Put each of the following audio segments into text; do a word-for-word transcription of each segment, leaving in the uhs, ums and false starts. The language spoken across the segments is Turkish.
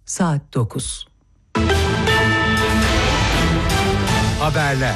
Saat dokuz. Haberler.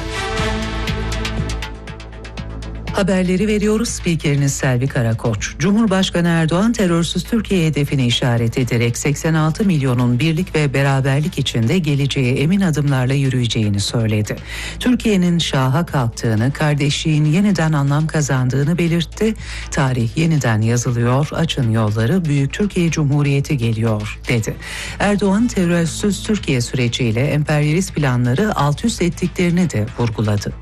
Haberleri veriyoruz. Spikeriniz Selvi Karakoç. Cumhurbaşkanı Erdoğan terörsüz Türkiye hedefini işaret ederek seksen altı milyonun birlik ve beraberlik içinde geleceğe emin adımlarla yürüyeceğini söyledi. Türkiye'nin şaha kalktığını, kardeşliğin yeniden anlam kazandığını belirtti. Tarih yeniden yazılıyor, açın yolları, Büyük Türkiye Cumhuriyeti geliyor dedi. Erdoğan terörsüz Türkiye süreciyle emperyalist planları alt üst ettiklerini de vurguladı.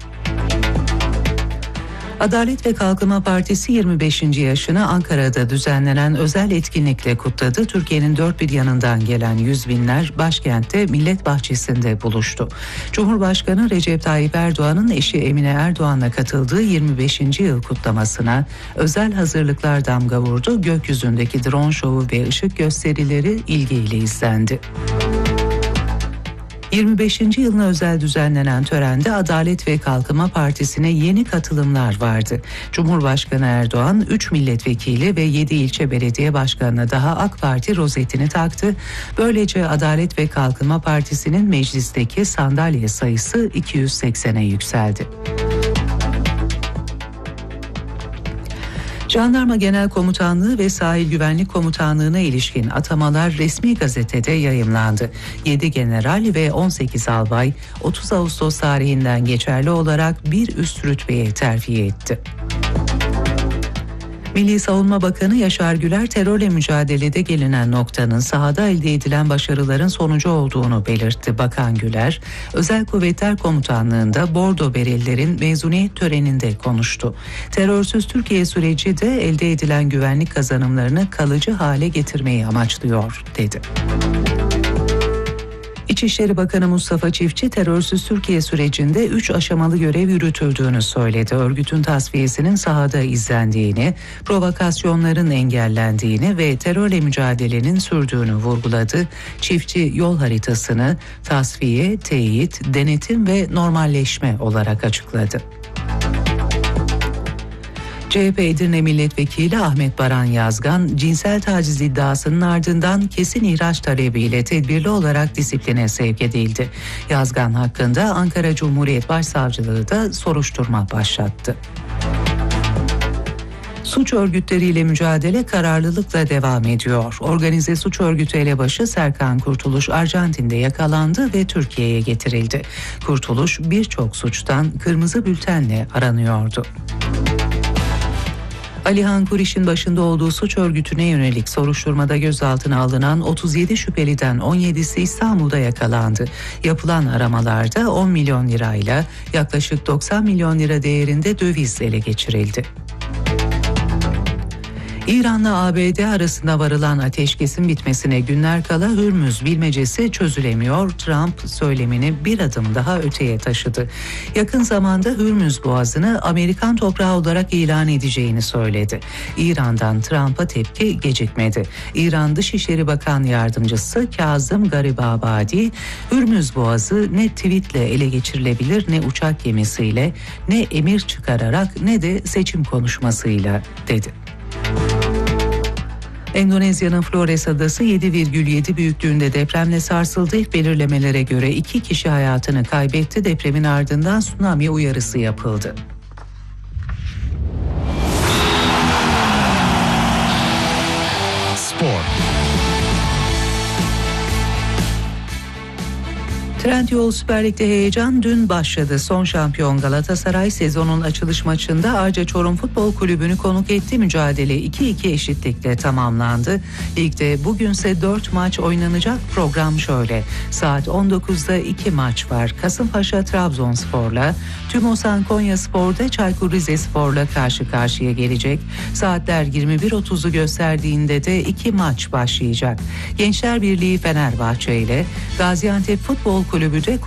Adalet ve Kalkınma Partisi yirmi beşinci yaşını Ankara'da düzenlenen özel etkinlikle kutladı. Türkiye'nin dört bir yanından gelen yüz binler başkentte Millet Bahçesi'nde buluştu. Cumhurbaşkanı Recep Tayyip Erdoğan'ın eşi Emine Erdoğan'la katıldığı yirmi beşinci yıl kutlamasına özel hazırlıklar damga vurdu. Gökyüzündeki drone şovu ve ışık gösterileri ilgiyle izlendi. yirmi beşinci yılına özel düzenlenen törende Adalet ve Kalkınma Partisi'ne yeni katılımlar vardı. Cumhurbaşkanı Erdoğan üç milletvekili ve yedi ilçe belediye başkanına daha AK Parti rozetini taktı. Böylece Adalet ve Kalkınma Partisi'nin meclisteki sandalye sayısı iki yüz seksene yükseldi. Jandarma Genel Komutanlığı ve Sahil Güvenlik Komutanlığı'na ilişkin atamalar resmi gazetede yayımlandı. yedi general ve on sekiz albay otuz Ağustos tarihinden geçerli olarak bir üst rütbeye terfi etti. Milli Savunma Bakanı Yaşar Güler terörle mücadelede gelinen noktanın sahada elde edilen başarıların sonucu olduğunu belirtti. Bakan Güler, Özel Kuvvetler Komutanlığı'nda Bordo Berelilerin mezuniyet töreninde konuştu. Terörsüz Türkiye süreci de elde edilen güvenlik kazanımlarını kalıcı hale getirmeyi amaçlıyor, dedi. İçişleri Bakanı Mustafa Çiftçi terörsüz Türkiye sürecinde üç aşamalı görev yürütüldüğünü söyledi. Örgütün tasfiyesinin sahada izlendiğini, provokasyonların engellendiğini ve terörle mücadelenin sürdüğünü vurguladı. Çiftçi yol haritasını tasfiye, teyit, denetim ve normalleşme olarak açıkladı. C H P Edirne Milletvekili Ahmet Baran Yazgan, cinsel taciz iddiasının ardından kesin ihraç talebiyle tedbirli olarak disipline sevk edildi. Yazgan hakkında Ankara Cumhuriyet Başsavcılığı da soruşturma başlattı. Suç örgütleriyle mücadele kararlılıkla devam ediyor. Organize suç örgütü elebaşı Serkan Kurtuluş Arjantin'de yakalandı ve Türkiye'ye getirildi. Kurtuluş birçok suçtan kırmızı bültenle aranıyordu. Alihan Kuriş'in başında olduğu suç örgütüne yönelik soruşturmada gözaltına alınan otuz yedi şüpheliden on yedisi İstanbul'da yakalandı. Yapılan aramalarda on milyon lirayla yaklaşık doksan milyon lira değerinde döviz ele geçirildi. İran'la A B D arasında varılan ateşkesin bitmesine günler kala Hürmüz bilmecesi çözülemiyor. Trump söylemini bir adım daha öteye taşıdı. Yakın zamanda Hürmüz Boğazı'nı Amerikan toprağı olarak ilan edeceğini söyledi. İran'dan Trump'a tepki gecikmedi. İran Dışişleri Bakan Yardımcısı Kazım Garibabadi, Hürmüz Boğazı ne tweetle ele geçirilebilir, ne uçak gemisiyle, ne emir çıkararak, ne de seçim konuşmasıyla, dedi. Endonezya'nın Flores adası yedi virgül yedi büyüklüğünde depremle sarsıldı. İlk belirlemelere göre iki kişi hayatını kaybetti. Depremin ardından tsunami uyarısı yapıldı. Spor. Trendyol Süper Lig'de heyecan dün başladı. Son şampiyon Galatasaray sezonun açılış maçında Arca Çorum Futbol Kulübü'nü konuk etti. Mücadele iki iki eşitlikle tamamlandı. Ligde bugünse dört maç oynanacak. Program şöyle: saat on dokuzda iki maç var. Kasımpaşa Trabzonspor'la, Tümosan Konyaspor'da Çaykur Rizespor'la karşı karşıya gelecek. Saatler yirmi bir otuzu gösterdiğinde de iki maç başlayacak. Gençler Birliği Fenerbahçe ile, Gaziantep Futbol Kulübü de